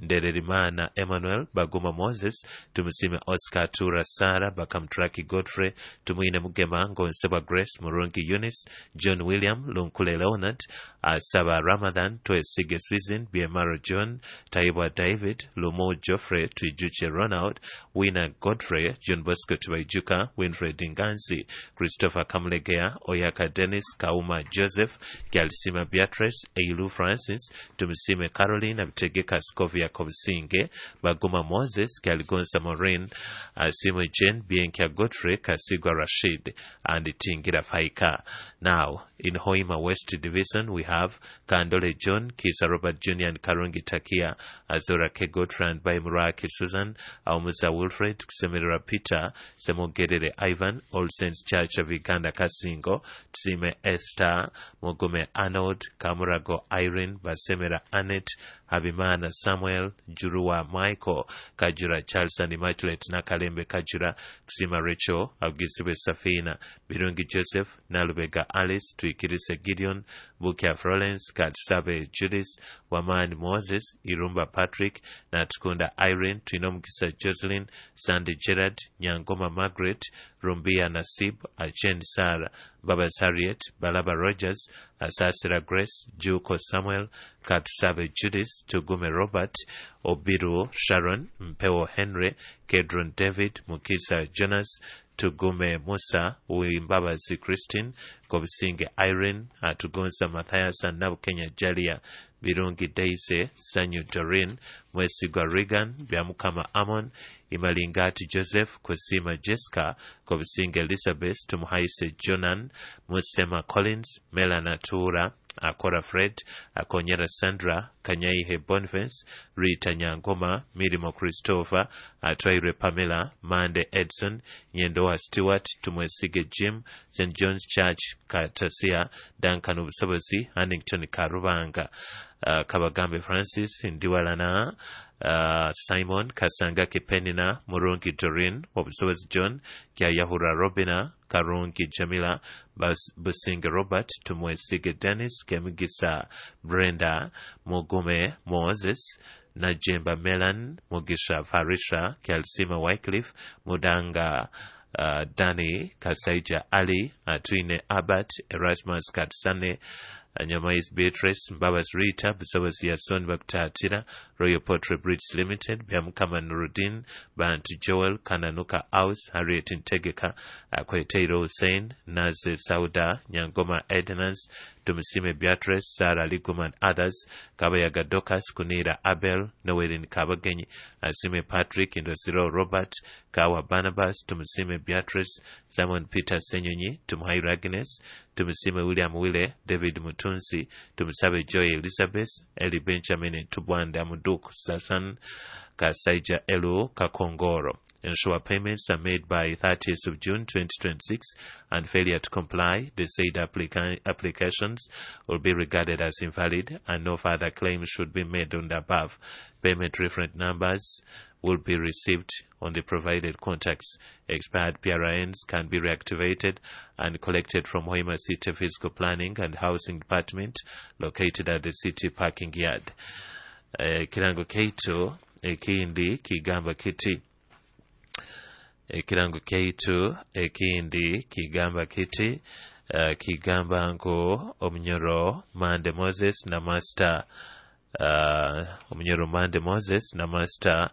Ndererimana Emmanuel, Baguma Moses, tumusime Oscar Tura Sara, Bakamtraki Godfrey, Tumuine Mugema, Ngonseba Grace, Murungi Eunice, John William, Lunkule Leonard, Saba Ramadan, Toesige Swizin, Biemaro John, Taibwa David, Lumo Geoffrey, Tuijuche Ronald, Wina Godfrey, John Bosco Tuijuka, Winfred Dinganzi, Christopher Kamlegea, Oyaka Dennis, Kauma Joseph, Gyalisima Beatrice, Eilu Francis, Tumusime Caroline, Abitegeka Scovia Kobusinge, Baguma Moses, Gyaligonsa Maureen, Simo Jane, Bienkia Godfrey, Kasigwa Rashid, and Tingira Faika. Now, in Hoima West Division, we have Kandole John, Kisa Robert Jr. and Karungi Takia, Azora K. Godfrey and Baimuraki Susan, Aumusa Wilfred, Kusemira Peter, Semogedere Ivan, All Saints Church of Uganda Kasingo, Tsime Esther, Mogume Arnold, Kamurago Irene, Basemera Annette, Habimana Samuel, Jurua Michael, Kajura Charles and Immaculate Nakalembe Kajura, Ksima Rachel, Augisibe Safina, Birungi Joseph, Nalubega Alice, Tuikirise Gideon, Bukia Florence, Katsabe Judith, Wamani Moses, Irumba Patrick, Natkunda Irene, Twinomkisa Jocelyn, Sandy Gerard, Nyangoma Margaret, Rumbia Nasib, Achen Sarah, Baba Harriet, Balaba Rogers, Asasira Grace, Juko Samuel, Katsabe Judith, Tugume Robert, Obiru Sharon, Mpeo Henry, Kedron David, Mukisa Jonas, Tugume Musa, Uimbabazi Christine, Kobisinge Irene, Tugonsa Matthias and Nabukenya Jalia, Birungi Daisy, Sanyu Doreen, Mwesigwa Regan, Biamukama Amon, Imalingati Joseph, Kosima Jessica, Kobisinge Elizabeth, Tumuhaise Jonan, Musema Collins, Melana Tura, Akora Fred, Akonyera Sandra, Kanyaihe Boniface, Rita Nyangoma, Mirimo Christopher, Atwaire Pamela, Mande Edson, Nyendoa Stewart, Tumwesige Jim, St. John's Church, Katasia, Duncan Ubusobozi, Huntington Karubanga, Kabagambe Francis, Indiwalana, Simon, Kasanga Kipenina, Murungi Doreen, Obusobozi John, Yahura Robina, Karungi Jamila, Businga Robert, Tumwesige Dennis, Kemigisa Brenda, Mogume Moses, Najemba Melan, Mugisha Farisha, Kelsima Wycliffe, Mudanga Dani, Kasaija Ali, Twine Abbott, Erasmus Katsane, Nyamais Beatrice, Mbabas Rita, Busabas Yason Baktatira, Royal Portrait Bridge Limited, Biamkama Nuruddin, Bantu Joel, Kananuka House, Harriet Integeka, Akweteiro Hussein, Naze Sauda, Nyangoma Ednas, Tumusime Beatrice, Sarah Liguma and others, Kabayaga Dokas, Kunira Abel, Noelin Kabagenyi, Asime Patrick, Indosiro Robert, Kawa Barnabas, Tumusime Beatrice, Simon Peter Senyonyi, Tumhai Agnes, Tumusime William Wille, David Mutunsi, Tumusabe Joy Elizabeth, Eli Benjamin Tubwanda Muduk Sasan, Kasaija Elu Kakongoro. Ensure payments are made by 30th of June 2026 and failure to comply, the said applications will be regarded as invalid and no further claims should be made on the above. Payment reference numbers will be received on the provided contacts. Expired PRINs can be reactivated and collected from Hoima City Physical Planning and Housing Department located at the City Parking Yard. Kirango K2, Ekindi, Kigamba Kiti. Kirango K2, Ekindi, Kigamba Kiti, Kigamba Nko, Omnyoro, Mande Moses, na Master, Omnyoro Mande Moses, na Master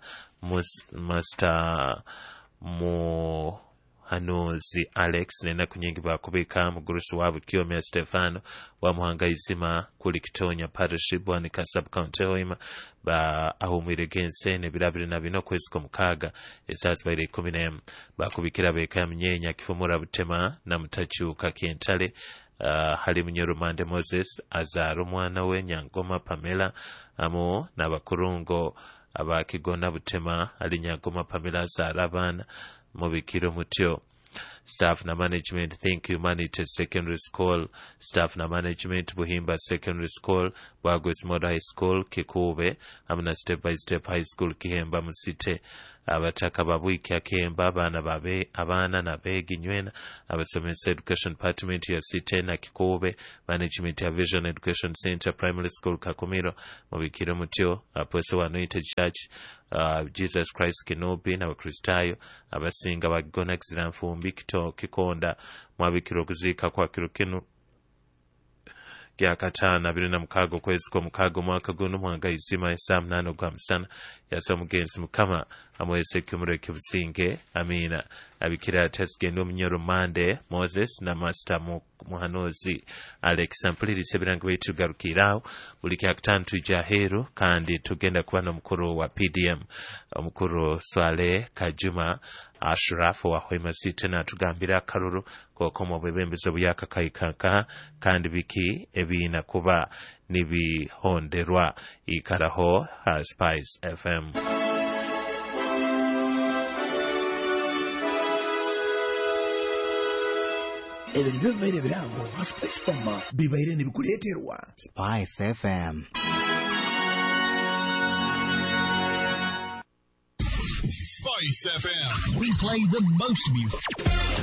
Hanuzi Alex nena kunyingibwa kubika mugurusu wabu Kiomia Stefano wa muhangayizima kuli Kitonya Partnership wa nika sub-county Hoima ba ahumwire gense ne birabire na bino kwezi ko mukaga esasi baire 10 bakubikira beka mnyenya kifumura butema na mutachuka Kentale hali Munyoro Mande Moses Azaro mwana we Nyangoma Pamela amo na bakurungo abakigona butema ali Nyangoma Pamela Zarabana mubikiro mutyo staff na management Think Humanity Secondary School staff na management Buhimba Secondary School Bwagwezi Model High School Kikube amna Step by Step High School Kihemba Musite abataka babwikya Kemba abana na begi nywena abasomesa Education Department ya Site na Kikube management ya Vision Education Center Primary School Kakumiro mubikire mutyo aposo wa Anointed Church Jesus Christ Kenobi n'abakristayo abasinga bagona examfumbi Kikonda mwabikiro okuzika kwa kirokeno Gyakatana 26 kwezi kwa mukago mwaka guno mwanga izima esa 8 gwa musana yasa mugenzi mukama amwese kumureke businge amina abikira tesgendo omunyoro Mande Moses na Master muhanozi Alex Ampuliri sebirango wetu garukirawo buli kyakatanu tujja heru kandi tugenda kuba n'omukuru wa PDM omukuru Swale Kajuma Ashraf wa Hoima City natugambira akaruru kokomo bwebembezo buyakakayikaka kandi biki ebina kuba nibihonderwa ikaraho Spice FM. Ebintu bibaire birango Spice FM bibaire nibikuleeterwa Spice FM. Spice FM. We play the most music.